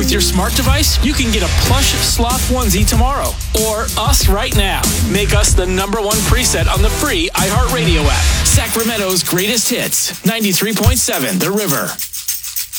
with your smart device, you can get a plush sloth onesie tomorrow. Or us right now. Make us the #1 preset on the free iHeartRadio app. Sacramento's greatest hits, 93.7 The River.